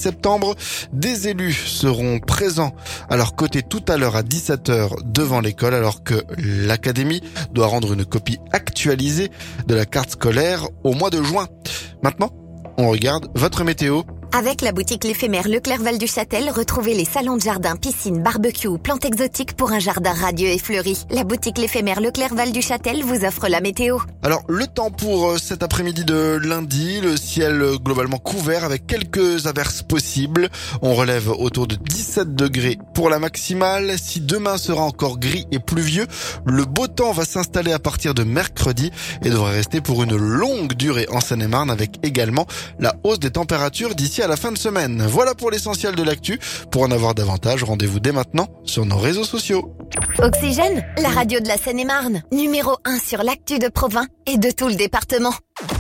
septembre. Des élus seront présents à leur côté tout à l'heure à 17h devant l'école, alors que l'académie doit rendre une copie actualisée de la carte scolaire au mois de juin. Maintenant, on regarde votre météo. Avec la boutique L'Éphémère Leclerc Val du Châtel, retrouvez les salons de jardin, piscine, barbecue ou plantes exotiques pour un jardin radieux et fleuri. La boutique L'Éphémère Leclerc Val du Châtel vous offre la météo. Alors, le temps pour cet après-midi de lundi, le ciel globalement couvert avec quelques averses possibles. On relève autour de 17 degrés pour la maximale. Si demain sera encore gris et pluvieux, le beau temps va s'installer à partir de mercredi et devrait rester pour une longue durée en Seine-et-Marne, avec également la hausse des températures d'ici à la fin de semaine. Voilà pour l'essentiel de l'actu. Pour en avoir davantage, rendez-vous dès maintenant sur nos réseaux sociaux. Oxygène, la radio de la Seine-et-Marne, numéro 1 sur l'actu de Provins et de tout le département.